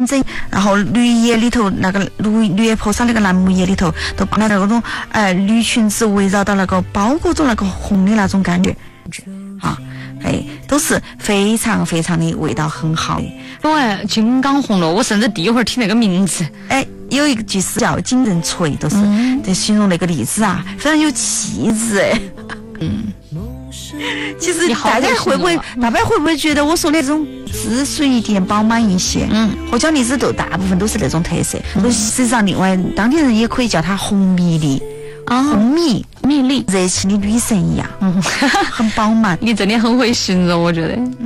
整，然后绿叶里头那个绿叶坡上那个楠木叶里头都把那种绿裙子围绕到那个包裹着那个红的那种感觉啊，都是非常非常的味道很好的。 对，金刚红了，我甚至第一会儿听那个名字， 有一句诗叫金人垂，都是在形容那个荔枝啊，非常有气质其实大家会不会觉得我说的这种滋水一点，饱满一些？花椒荔枝豆大部分都是那种特色。实际上，另外当地人也可以叫它红米粒。红米米粒， 热情的女神一样，很饱满。 你真的很会形容，我觉得。